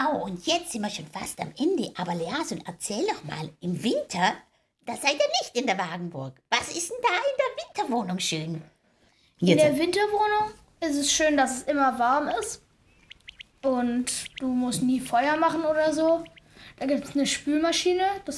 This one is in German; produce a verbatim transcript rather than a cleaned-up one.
Genau, und jetzt sind wir schon fast am Ende. Aber Leason, erzähl doch mal, im Winter, da seid ihr nicht in der Wagenburg. Was ist denn da in der Winterwohnung schön? In der Winterwohnung ist es schön, dass es immer warm ist. Und du musst nie Feuer machen oder so. Da gibt es eine Spülmaschine, das